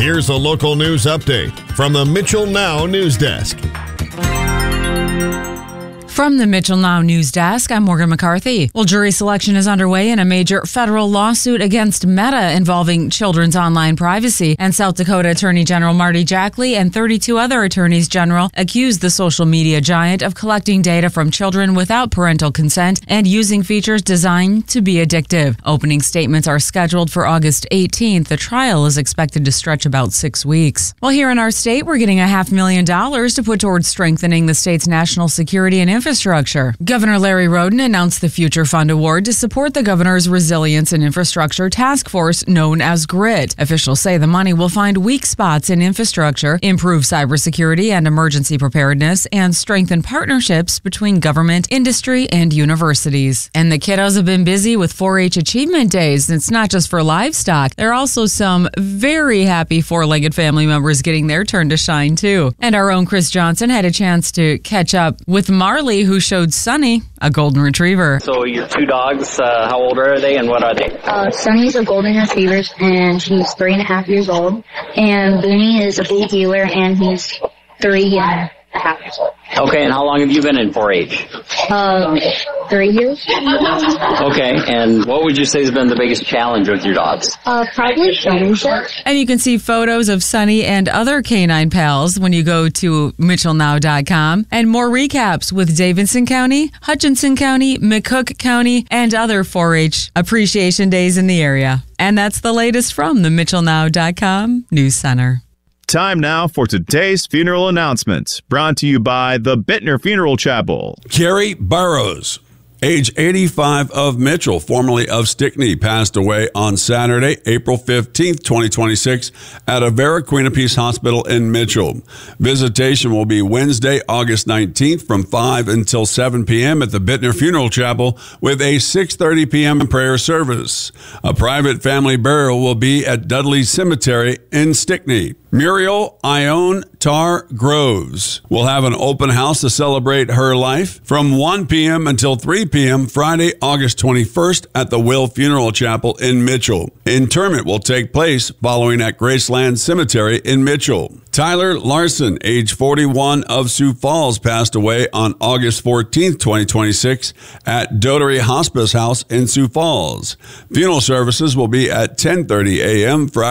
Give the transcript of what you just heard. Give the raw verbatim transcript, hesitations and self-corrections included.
Here's a local news update from the Mitchell Now News Desk. From the Mitchell Now News Desk, I'm Morgan McCarthy. Well, jury selection is underway in a major federal lawsuit against Meta involving children's online privacy. And South Dakota Attorney General Marty Jackley and thirty-two other attorneys general accused the social media giant of collecting data from children without parental consent and using features designed to be addictive. Opening statements are scheduled for August eighteenth. The trial is expected to stretch about six weeks. Well, here in our state, we're getting a half million dollars to put towards strengthening the state's national security and infrastructure. Infrastructure. Governor Larry Roden announced the Future Fund Award to support the governor's Resilience and Infrastructure Task Force, known as GRIT. Officials say the money will find weak spots in infrastructure, improve cybersecurity and emergency preparedness, and strengthen partnerships between government, industry, and universities. And the kiddos have been busy with four H Achievement Days. It's not just for livestock. There are also some very happy four-legged family members getting their turn to shine, too. And our own Chris Johnson had a chance to catch up with Marley, who showed Sunny a golden retriever. So your two dogs, uh, how old are they and what are they? Uh, Sunny's a golden retriever and he's three and a half years old. And Booney is a bull dealer and he's three and a half years old. Okay, and how long have you been in four H? Um, three years. Okay, and what would you say has been the biggest challenge with your dogs? Uh, probably showmanship. And you can see photos of Sunny and other canine pals when you go to mitchell now dot com. And more recaps with Davidson County, Hutchinson County, McCook County, and other four H appreciation days in the area. And that's the latest from the mitchell now dot com News Center. Time now for today's funeral announcements, brought to you by the Bittner Funeral Chapel. Carrie Burrows, age eighty-five, of Mitchell, formerly of Stickney, passed away on Saturday, April fifteenth, twenty twenty-six, at Avera Queen-of-Peace Hospital in Mitchell. Visitation will be Wednesday, August nineteenth from five until seven p.m. at the Bittner Funeral Chapel with a six thirty p.m. prayer service. A private family burial will be at Dudley Cemetery in Stickney. Muriel Ione Tar Groves will have an open house to celebrate her life from one p.m. until three p.m. Friday, August twenty-first at the Will Funeral Chapel in Mitchell. Interment will take place following at Graceland Cemetery in Mitchell. Tyler Larson, age forty-one, of Sioux Falls, passed away on August fourteenth, twenty twenty-six at Dotery Hospice House in Sioux Falls. Funeral services will be at ten thirty a.m. Friday.